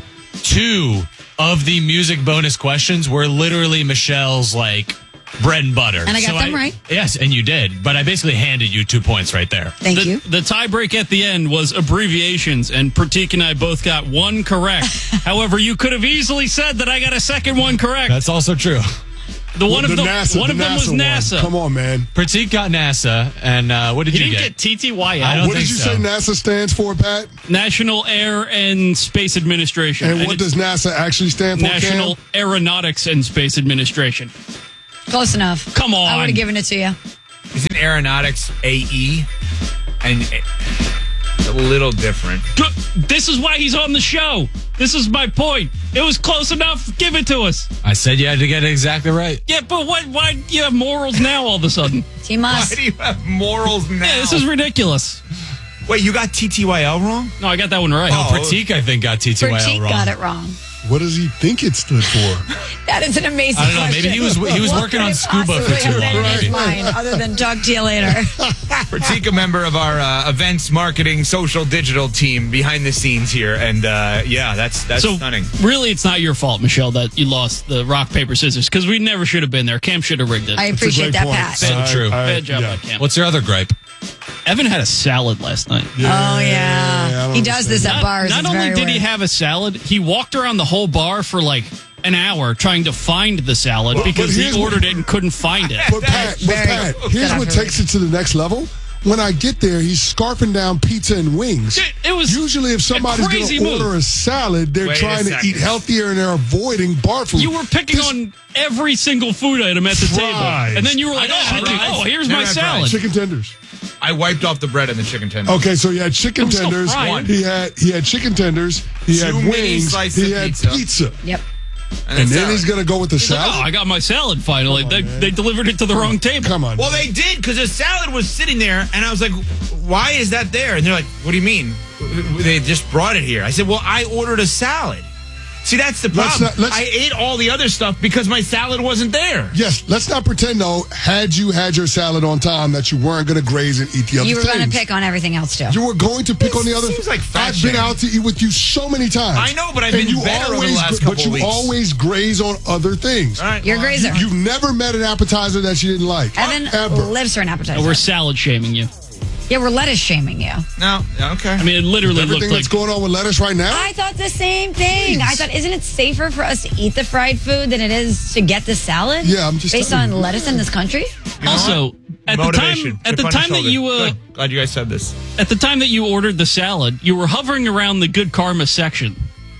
2 of the music bonus questions were literally Michelle's, like, bread and butter. And I got them right. Yes, and you did. But I basically handed you 2 points right there. Thank you. The tiebreak at the end was abbreviations, and Pratik and I both got one correct. However, you could have easily said that I got a second one correct. That's also true. One of them was NASA. Come on, man. Pratik got NASA, and what did you get? He didn't get TTYL. I don't What think did you so. say NASA stands for, Pat? National Air and Space Administration. And what does NASA actually stand for, National Cam? Aeronautics and Space Administration. Close enough. Come on. I would have given it to you. Isn't aeronautics AE? And it's a little different. This is why he's on the show. This is my point. It was close enough. Give it to us. I said you had to get it exactly right. Yeah, but why do you have morals now all of a sudden? Team Us. Why do you have morals now? Yeah, this is ridiculous. Wait, you got TTYL wrong? No, I got that one right. Oh, Pratik, I think, got TTYL Pratik wrong. got it wrong. What does he think it stood for? That is an amazing I don't know. question. Maybe he was working on scuba for too long. Maybe. Other than talk to you later. Pratik, a member of our events, marketing, social, digital team behind the scenes here. And that's So, stunning. really, it's not your fault, Michelle, that you lost the rock, paper, scissors, because we never should have been there. Cam should have rigged it. I appreciate that, Pat. So true. Bad job by Cam. What's your other gripe? Evan had a salad last night. Oh, yeah. He does this at bars. Not It's only very did he weird. have a salad, he walked around the whole bar for like an hour trying to find the salad because here's he what- ordered it and couldn't find it. But Pat, here's what takes it to the next level. When I get there, he's scarfing down pizza and wings. It was usually if somebody's going crazy to move. order a salad, they're Wait a trying to second. eat healthier and they're avoiding bar food. You were picking on every single food item at the table. Fries. And then you were like, here's my Never had salad. chicken tenders. I wiped off the bread and the chicken tenders. Okay, so he had chicken I'm still tenders. frying. He had chicken tenders. He had Two mini wings. slices He of had pizza. pizza. Yep. And then he's going to go with the He's like, salad. I got my salad finally. They delivered it to the wrong table. Come on. Well, they did because the salad was sitting there, and I was like, "Why is that there?" And they're like, "What do you mean? They just brought it here." I said, "Well, I ordered a salad." See, that's the problem. I ate all the other stuff because my salad wasn't there. Yes, let's not pretend, though, had you had your salad on time, that you weren't going to graze and eat the other You were things. going to pick on everything else, too. You were going to pick on the other. Seems like fat I've been shaming. out to eat with you so many times. I know, but I've And been you better over the always, last but couple you weeks. always graze on other things. All right, You're a grazer. You've never met an appetizer that you didn't like. Evan Ever. lives for an appetizer. We're salad shaming you. Yeah, we're lettuce shaming you. No, okay. I mean, it literally Everything looked that's like going on with lettuce right now? I thought the same thing. I thought, isn't it safer for us to eat the fried food than it is to get the salad? Yeah, I'm just based telling on you. lettuce in this country. also at the Motivation. time at the Chip on time the that you shoulder. Good. Glad you guys said this. at the time that you ordered the salad, you were hovering around the good karma section.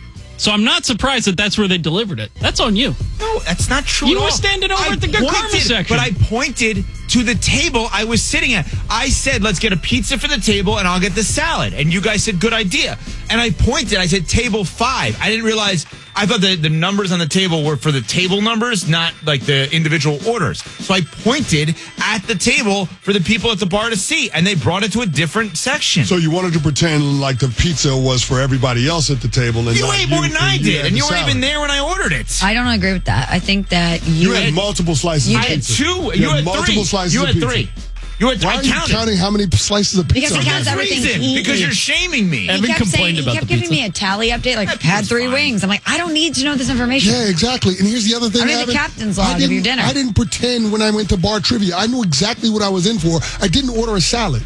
So I'm not surprised that that's where they delivered it. That's on you. No, that's not true. You at were all. standing over at the good karma pointed, section. But I pointed to the table I was sitting at. I said, let's get a pizza for the table and I'll get the salad. And you guys said, good idea. And I pointed, I said, table 5. I didn't realize, I thought the numbers on the table were for the table numbers, not like the individual orders. So I pointed at the table for the people at the bar to see, and they brought it to a different section. So you wanted to pretend like the pizza was for everybody else at the table. And You not ate more than I you did, had and the you weren't salad. even there when I ordered it. I don't agree with that. I think that You had multiple slices You of I had pizza. 2. You You had multiple 3. slices You of had pizza. 3. You had, Why I are you counted. counting how many slices of pizza? Because he are counts there? everything Reason, he because eats. you're shaming me. Evan complained about he kept the giving pizza. me a tally update, like That had pizza's 3 fine. wings. I'm like, I don't need to know this information. Yeah, exactly. And here's the other thing. I'm in the Evan. captain's I log of didn't- your dinner. I didn't pretend when I went to bar trivia. I knew exactly what I was in for. I didn't order a salad.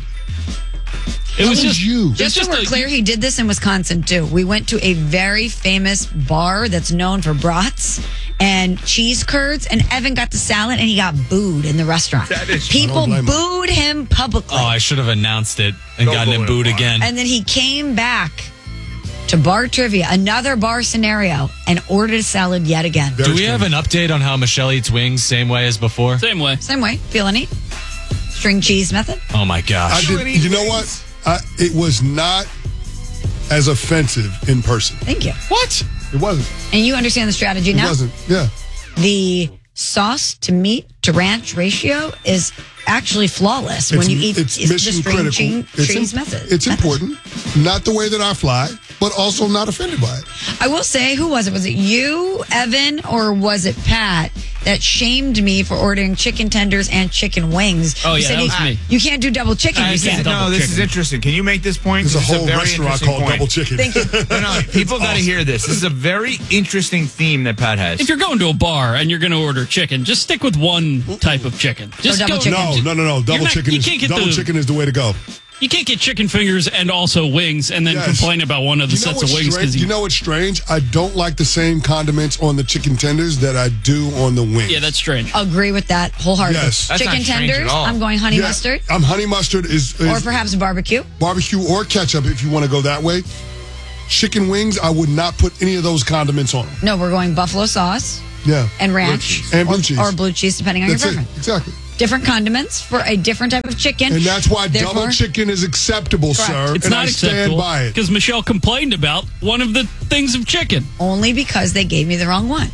It was That just you. Just so we're clear, he did this in Wisconsin too. We went to a very famous bar that's known for brats and cheese curds, and Evan got the salad and he got booed in the restaurant. That is- People I don't blame him. booed him publicly. Oh, I should have announced it and Don't gotten boo him him, booed Mark. again. And then he came back to bar trivia, another bar scenario, and ordered a salad yet again. Do we have an update on how Michelle eats wings same way as before? same way. Same way, feeling it. String cheese method. Oh my gosh. You know what? It was not as offensive in person. Thank you. What? It wasn't. And you understand the strategy It now? wasn't. Yeah. The sauce to meat to ranch ratio is actually flawless when you eat it's the mission string critical. cheese method. It's important. Not the way that I fly. but also not offended by it. I will say, who was it? Was it you, Evan, or was it Pat that shamed me for ordering chicken tenders and chicken wings? Oh, You yeah, said that was me. You can't do double chicken, you said. No, this is interesting. Can you make this point? There's a This is whole very restaurant interesting called point. Double Chicken. Thank you. No, people got to hear this. This is a very interesting theme that Pat has. If you're going to a bar and you're going to order chicken, just stick with one type of chicken. Just double go. chicken. No. Double chicken is the way to go. You can't get chicken fingers and also wings and then Yes. complain about one of the sets of wings. You know what's strange? I don't like the same condiments on the chicken tenders that I do on the wings. Yeah, that's strange. Agree with that wholeheartedly. Yes. That's Chicken not strange tenders, at all. I'm going honey mustard. I'm honey mustard is Or perhaps barbecue. barbecue or ketchup if you want to go that way. Chicken wings, I would not put any of those condiments on them. No, we're going buffalo sauce Yeah. and ranch. And blue cheese. Or blue cheese, depending on That's your it. preference. Exactly. Different condiments for a different type of chicken. And that's why double Therefore- chicken is acceptable, Correct. sir. It's and not I stand acceptable by it. because Michelle complained about one of the things of chicken. Only because they gave me the wrong one.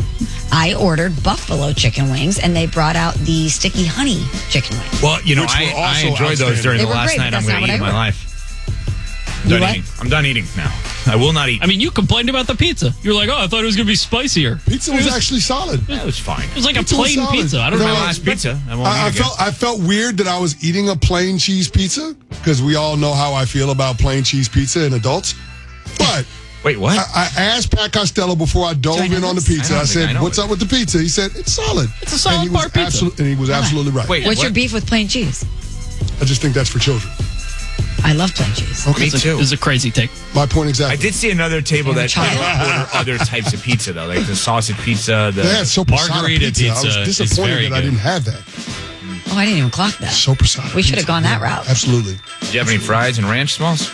I ordered buffalo chicken wings, and they brought out the sticky honey chicken wings. Well, you know, Which were I also enjoyed those during They the were last great, but night I'm that's going not to eat in what my I life. You what? I'm done eating now. I will not eat. I mean, you complained about the pizza. You're like, oh, I thought it was going to be spicier. Pizza was actually solid. That was fine. It was like Pizza a was plain solid. pizza. I don't No, know. My last pizza. I won't eat again. I felt weird that I was eating a plain cheese pizza because we all know how I feel about plain cheese pizza in adults. But Wait, what? I asked Pat Costello before I dove in on the pizza. I said, "What's up with the pizza?" He said, "It's solid." It's a solid and he was bar pizza. And he was absolutely right. Wait, What's what? your beef with plain cheese? I just think that's for children. I love plain cheese. Okay, Me too. It's a crazy take. my point exactly. I did see another table that child. order other types of pizza though, like the sausage pizza, the They had soprasada Margarita pizza. I pizza was is disappointed very that I good. didn't have that. Oh, I didn't even clock that. Soprasada. We should have pizza. gone that route. Absolutely. Did you have any fries and ranch smalls?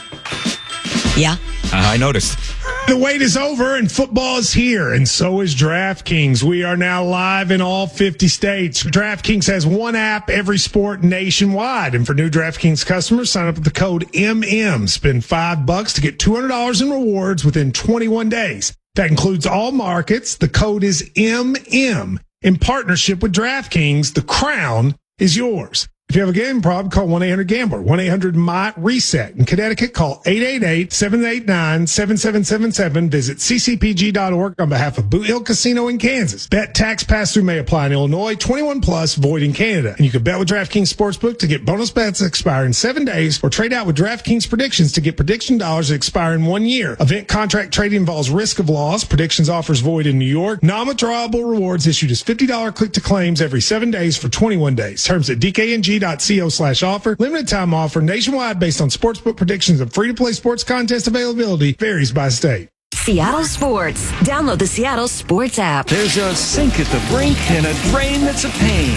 Yeah. I noticed. The wait is over and football is here, and so is DraftKings. We are now live in all 50 states. DraftKings has one app, every sport nationwide. And for new DraftKings customers, sign up with the code MM. Spend $5 to get $200 in rewards within 21 days. That includes all markets. The code is MM. In partnership with DraftKings, the crown is yours. If you have a game problem, call 1-800-GAMBLER, 1-800-MY-RESET. In Connecticut, call 888-789-7777. Visit ccpg.org on behalf of Boot Hill Casino in Kansas. Bet tax pass-through may apply in Illinois, 21 plus, void in Canada. And you can bet with DraftKings Sportsbook to get bonus bets that expire in 7 days, or trade out with DraftKings Predictions to get prediction dollars that expire in 1 year. Event contract trading involves risk of loss. Predictions offers void in New York. Non-withdrawable rewards issued as $50 click to claims every 7 days for 21 days. Terms at DKNG.co/offer. Limited time offer nationwide based on sportsbook predictions and free-to-play sports contest availability varies by state. Seattle Sports. Download the Seattle Sports app. There's a sink at the brink and a drain that's a pain.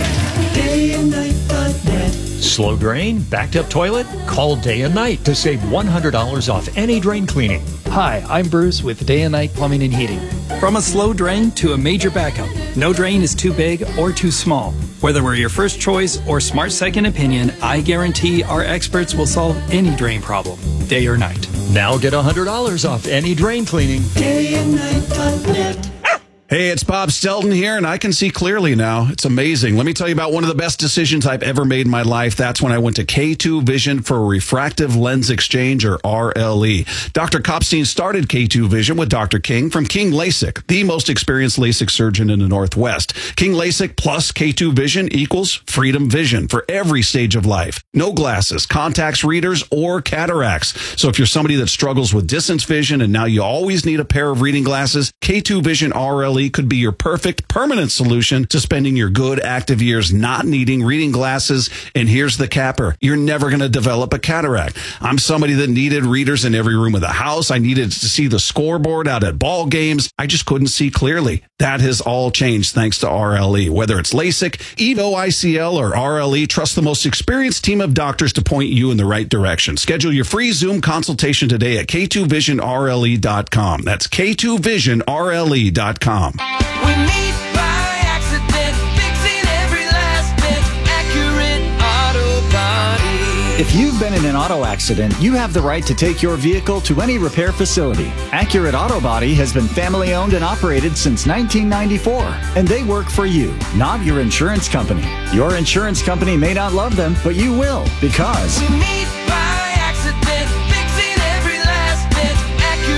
DayandNight.net. Slow drain? Backed up toilet? Call Day and Night to save $100 off any drain cleaning. Hi, I'm Bruce with Day and Night Plumbing and Heating. From a slow drain to a major backup, no drain is too big or too small. Whether we're your first choice or smart second opinion, I guarantee our experts will solve any drain problem, day or night. Now get $100 off any drain cleaning. DayandNight.net. Hey, it's Bob Stelton here, and I can see clearly now. It's amazing. Let me tell you about one of the best decisions I've ever made in my life. That's when I went to K2 Vision for Refractive Lens Exchange, or RLE. Dr. Kopstein started K2 Vision with Dr. King from King LASIK, the most experienced LASIK surgeon in the Northwest. King LASIK plus K2 Vision equals freedom vision for every stage of life. No glasses, contacts, readers, or cataracts. So if you're somebody that struggles with distance vision and now you always need a pair of reading glasses, K2 Vision RLE could be your perfect permanent solution to spending your good active years not needing reading glasses. And here's the capper. You're never going to develop a cataract. I'm somebody that needed readers in every room of the house. I needed to see the scoreboard out at ball games. I just couldn't see clearly. That has all changed thanks to RLE. Whether it's LASIK, EVO ICL, or RLE, trust the most experienced team of doctors to point you in the right direction. Schedule your free Zoom consultation today at K2VisionRLE.com. That's K2VisionRLE.com. We meet by accident, fixing every last bit, Accurate Auto Body. If you've been in an auto accident, you have the right to take your vehicle to any repair facility. Accurate Auto Body has been family owned and operated since 1994, and they work for you, not your insurance company. Your insurance company may not love them, but you will, because We meet by accident, fixing every last bit, Accurate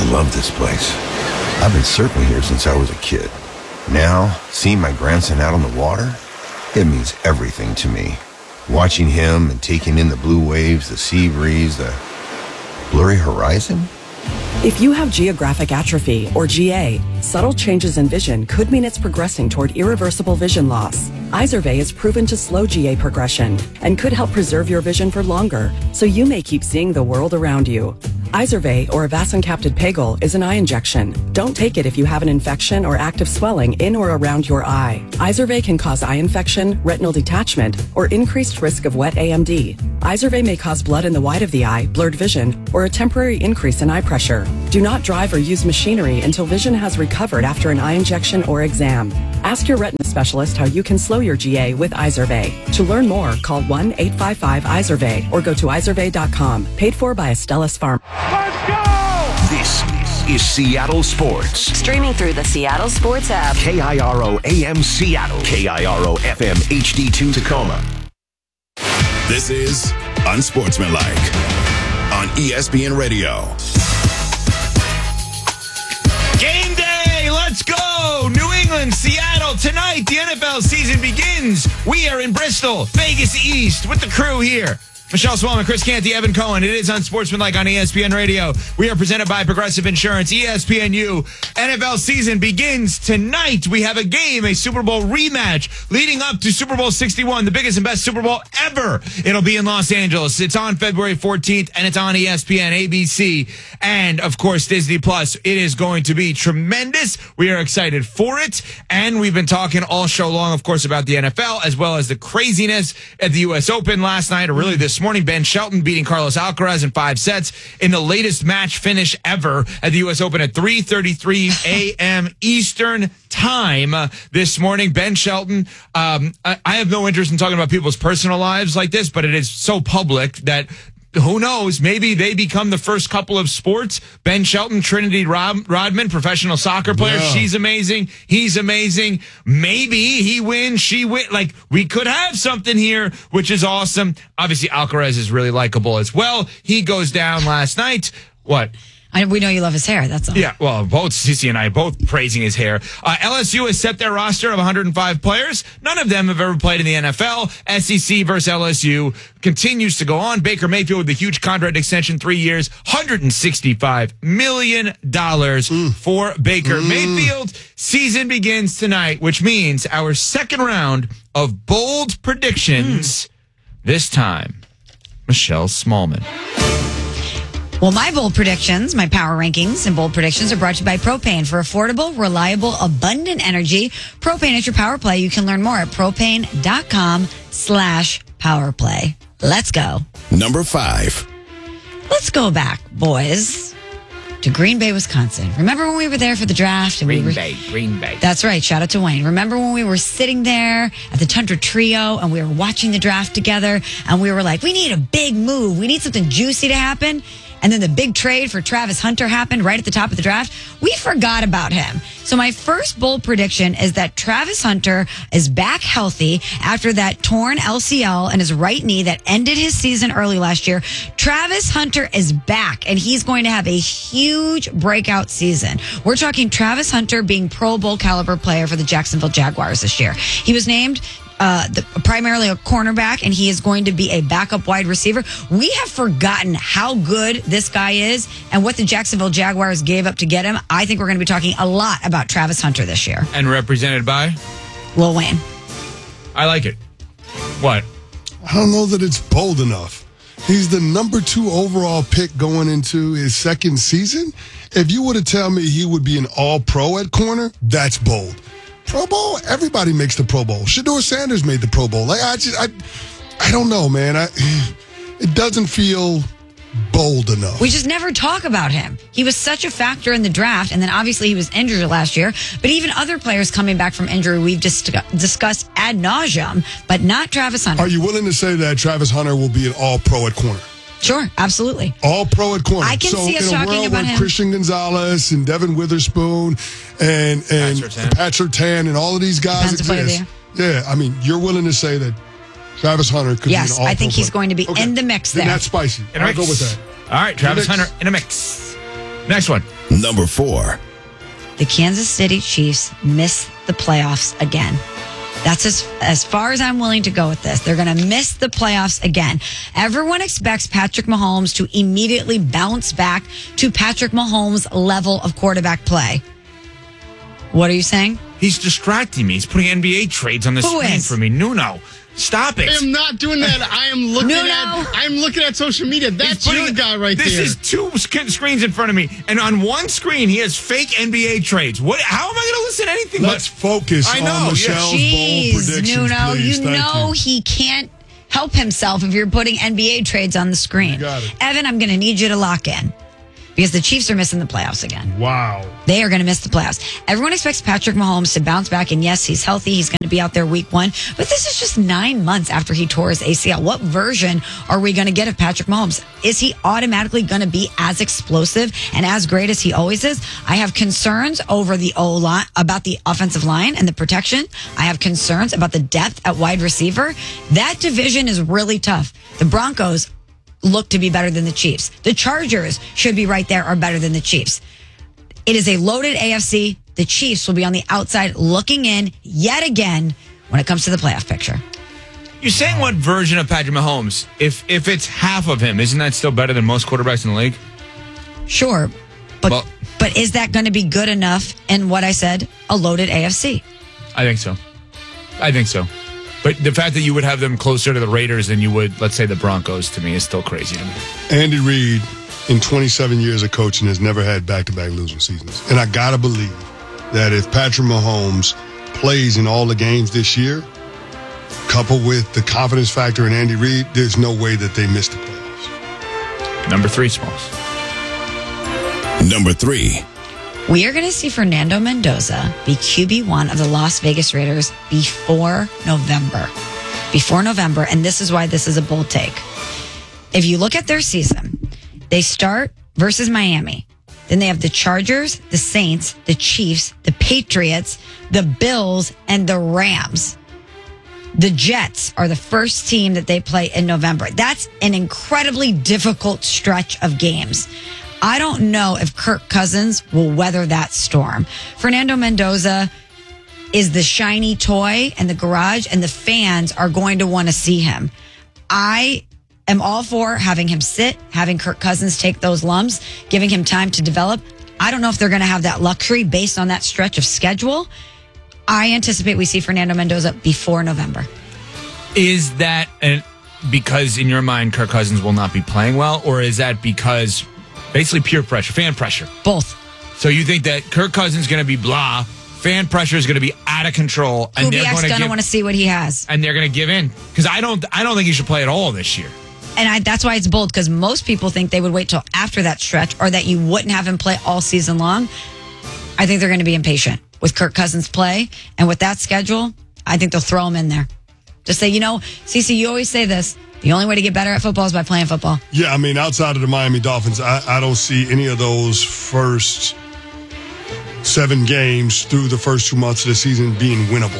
I love this place. I've been surfing here since I was a kid. Now, seeing my grandson out on the water, it means everything to me. Watching him and taking in the blue waves, the sea breeze, the blurry horizon. If you have geographic atrophy, or GA, subtle changes in vision could mean it's progressing toward irreversible vision loss. Izervay is proven to slow GA progression and could help preserve your vision for longer, so you may keep seeing the world around you. Izervay, or avacincaptad pegol, is an eye injection. Don't take it if you have an infection or active swelling in or around your eye. Izervay can cause eye infection, retinal detachment, or increased risk of wet AMD. Izervay may cause blood in the white of the eye, blurred vision, or a temporary increase in eye pressure. Do not drive or use machinery until vision has recovered after an eye injection or exam. Ask your retina specialist how you can slow your GA with Izervay. To learn more, call 1-855-IZERVAY or go to izervay.com. Paid for by Astellas Pharma. This is Seattle Sports. Streaming through the Seattle Sports app. KIRO AM Seattle. KIRO FM HD2 Tacoma. This is Unsportsmanlike on ESPN Radio. Game day, let's go! New England, Seattle, tonight the NFL season begins. We are in Bristol, Vegas East, with the crew here. Michelle Swallman, Chris Canty, Evan Cohen. It is Unsportsmanlike on ESPN Radio. We are presented by Progressive Insurance, ESPNU. NFL season begins tonight. We have a game, a Super Bowl rematch leading up to Super Bowl 61, the biggest and best Super Bowl ever. It'll be in Los Angeles. It's on February 14th, and it's on ESPN, ABC, and, of course, Disney+. It is going to be tremendous. We are excited for it, and we've been talking all show long, of course, about the NFL, as well as the craziness at the U.S. Open last night, or really this morning. Ben Shelton beating Carlos Alcaraz in 5 sets in the latest match finish ever at the U.S. Open at 3:33 a.m. Eastern time this morning. Ben Shelton, I have no interest in talking about people's personal lives like this, but it is so public that who knows? Maybe they become the first couple of sports. Ben Shelton, Trinity Rodman, professional soccer player. Yeah. She's amazing. He's amazing. Maybe he wins, she wins. Like, we could have something here, which is awesome. Obviously, Alcaraz is really likable as well. He goes down last night. What? We know you love his hair. That's all. Yeah, well, both Cece and I both praising his hair. LSU has set their roster of 105 players. None of them have ever played in the NFL. SEC versus LSU continues to go on. Baker Mayfield with the huge contract extension, 3 years, $165 million for Baker Mayfield. Season begins tonight, which means our second round of bold predictions. This time, Michelle Smallman. Well, my bold predictions, my power rankings and bold predictions are brought to you by Propane. For affordable, reliable, abundant energy, Propane is your power play. You can learn more at propane.com/powerplay. Let's go. Number 5. Let's go back, boys, to Green Bay, Wisconsin. Remember when we were there for the draft? And Green Bay. That's right. Shout out to Wayne. Remember when we were sitting there at the Tundra Trio and we were watching the draft together and we were like, we need a big move. We need something juicy to happen. And then the big trade for Travis Hunter happened right at the top of the draft. We forgot about him. So my first bold prediction is that Travis Hunter is back healthy after that torn LCL in his right knee that ended his season early last year. Travis Hunter is back, and he's going to have a huge breakout season. We're talking Travis Hunter being Pro Bowl caliber player for the Jacksonville Jaguars this year. He was named primarily a cornerback, and he is going to be a backup wide receiver. We have forgotten how good this guy is and what the Jacksonville Jaguars gave up to get him. I think we're going to be talking a lot about Travis Hunter this year. And represented by? Lil Wayne. I like it. What? I don't know that it's bold enough. He's the number 2 overall pick going into his second season. If you would have told me he would be an all-pro at corner, that's bold. Pro Bowl? Everybody makes the Pro Bowl. Shedeur Sanders made the Pro Bowl. Like, I don't know, man. It doesn't feel bold enough. We just never talk about him. He was such a factor in the draft, and then obviously he was injured last year. But even other players coming back from injury, we've discussed ad nauseum, but not Travis Hunter. Are you willing to say that Travis Hunter will be an all-pro at corner? Sure, absolutely. All pro at corner. I can see us talking about him. Christian Gonzalez and Devin Witherspoon and Pat Surtain and all of these guys exist. Yeah, I mean, you're willing to say that Travis Hunter could be an all-pro I think he's player. going to be in the mix there. Then that's spicy. I'll go with that. All right, Travis Hunter in a mix. Next one. Number 4. The Kansas City Chiefs miss the playoffs again. That's as far as I'm willing to go with this. They're going to miss the playoffs again. Everyone expects Patrick Mahomes to immediately bounce back to Patrick Mahomes' level of quarterback play. What are you saying? He's distracting me. He's putting NBA trades on the Who screen is? for me. Nuno, stop it. I am not doing that. I'm looking at social media. That's your guy right this there. This is two screens in front of me, and on one screen he has fake NBA trades. What? How am I going to listen to anything? Let's focus on Michelle's bold predictions, Nuno, please. you Thank know he can't help himself if you're putting NBA trades on the screen. You got it. Evan, I'm going to need you to lock in because the Chiefs are missing the playoffs again. Wow. They are going to miss the playoffs. Everyone expects Patrick Mahomes to bounce back, and yes, he's healthy. He's going to be out there week 1. But this is just 9 months after he tore his ACL. What version are we going to get of Patrick Mahomes? Is he automatically going to be as explosive and as great as he always is? I have concerns over the O-line, about the offensive line and the protection. I have concerns about the depth at wide receiver. That division is really tough. The Broncos look to be better than the Chiefs. The Chargers should be right there or better than the Chiefs. It is a loaded AFC. The Chiefs will be on the outside looking in yet again when it comes to the playoff picture. You're saying what version of Patrick Mahomes? If it's half of him, isn't that still better than most quarterbacks in the league? Sure. But is that going to be good enough in what I said, a loaded AFC? I think so. But the fact that you would have them closer to the Raiders than you would, let's say, the Broncos, to me, is still crazy to me. Andy Reid, in 27 years of coaching, has never had back-to-back losing seasons. And I got to believe that if Patrick Mahomes plays in all the games this year, coupled with the confidence factor in Andy Reid, there's no way that they miss the playoffs. Number 3, Smalls. Number 3. We are going to see Fernando Mendoza be QB1 of the Las Vegas Raiders before November. And this is why this is a bold take. If you look at their season, they start versus Miami. Then they have the Chargers, the Saints, the Chiefs, the Patriots, the Bills, and the Rams. The Jets are the first team that they play in November. That's an incredibly difficult stretch of games. I don't know if Kirk Cousins will weather that storm. Fernando Mendoza is the shiny toy in the garage, and the fans are going to want to see him. I am all for having him sit, having Kirk Cousins take those lumps, giving him time to develop. I don't know if they're going to have that luxury based on that stretch of schedule. I anticipate we see Fernando Mendoza before November. Is that because in your mind Kirk Cousins will not be playing well, or is that because basically pure pressure, fan pressure? Both. So you think that Kirk Cousins is going to be blah, fan pressure is going to be out of control, and they're going to want to see what he has, and they're going to give in? Because I don't think he should play at all this year. And that's why it's bold, because most people think they would wait till after that stretch, or that you wouldn't have him play all season long. I think they're going to be impatient with Kirk Cousins' play, and with that schedule, I think they'll throw him in there. Just say, CeCe, you always say this. The only way to get better at football is by playing football. Yeah, I mean, outside of the Miami Dolphins, I don't see any of those first 7 games through the first 2 months of the season being winnable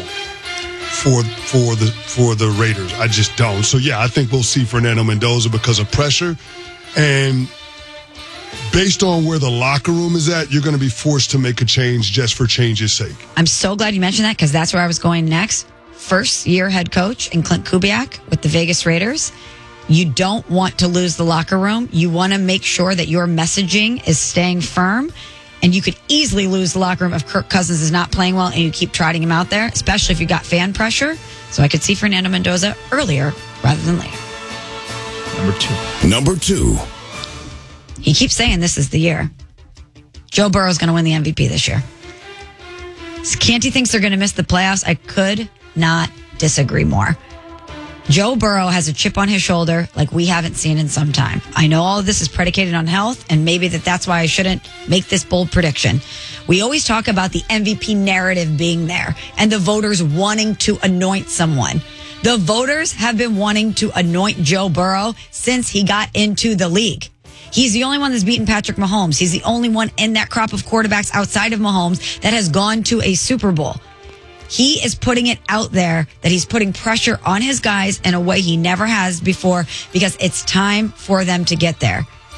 for the Raiders. I just don't. So, yeah, I think we'll see Fernando Mendoza because of pressure. And based on where the locker room is at, you're going to be forced to make a change just for change's sake. I'm so glad you mentioned that, because that's where I was going next. First-year head coach in Clint Kubiak with the Vegas Raiders. You don't want to lose the locker room. You want to make sure that your messaging is staying firm. And you could easily lose the locker room if Kirk Cousins is not playing well and you keep trotting him out there, especially if you got fan pressure. So I could see Fernando Mendoza earlier rather than later. Number 2. He keeps saying this is the year. Joe Burrow is going to win the MVP this year. Canty thinks they're going to miss the playoffs. I could not disagree more. Joe Burrow has a chip on his shoulder like we haven't seen in some time. I know all of this is predicated on health, and maybe that's why I shouldn't make this bold prediction. We always talk about the MVP narrative being there and the voters wanting to anoint someone. The voters have been wanting to anoint Joe Burrow since he got into the league. He's the only one that's beaten Patrick Mahomes. He's the only one in that crop of quarterbacks outside of Mahomes that has gone to a Super Bowl. He is putting it out there that he's putting pressure on his guys in a way he never has before, because it's time for them to get there.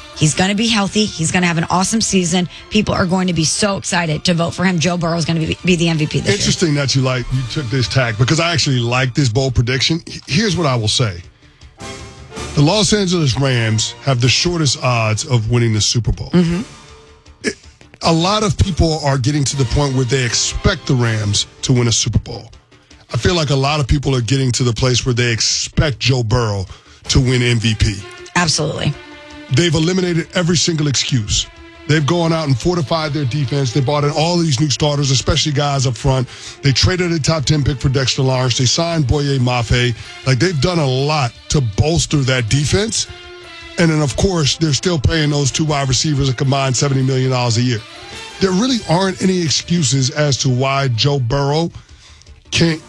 He's going to be healthy. He's going to have an awesome season. People are going to be so excited to vote for him. Joe Burrow is going to be the MVP this year. Interesting that you took this tack because I actually like this bold prediction. Here's what I will say. The Los Angeles Rams have the shortest odds of winning the Super Bowl. A lot of people are getting to the point where they expect the Rams to win a Super Bowl. I feel like a lot of people are getting to the place where they expect Joe Burrow to win MVP. Absolutely. They've eliminated every single excuse. They've gone out and fortified their defense. They brought in all these new starters, especially guys up front. They traded a top 10 pick for Dexter Lawrence. They signed Boye Mafe. Like, they've done a lot to bolster that defense. And then, of course, they're still paying those two wide receivers a combined $70 million a year. There really aren't any excuses as to why Joe Burrow can't